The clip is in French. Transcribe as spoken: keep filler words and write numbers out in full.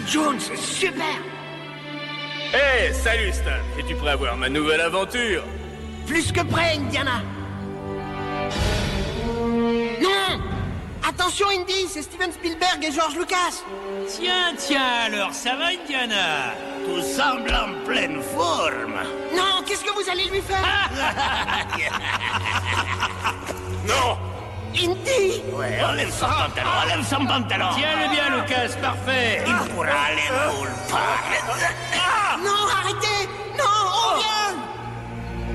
Jones, super! Hey, salut Stan. Es-tu prêt à voir ma nouvelle aventure? Plus que prêt, Indiana! Non! Attention, Indy, c'est Steven Spielberg et George Lucas! Tiens, tiens, alors, ça va, Indiana? Tout semble en pleine forme. Non, qu'est-ce que vous allez lui faire? Non! Indy! Ouais, enlève son pantalon, enlève son pantalon. Tiens-le bien, Lucas, parfait. Il pourra aller nulle part. Non, arrêtez!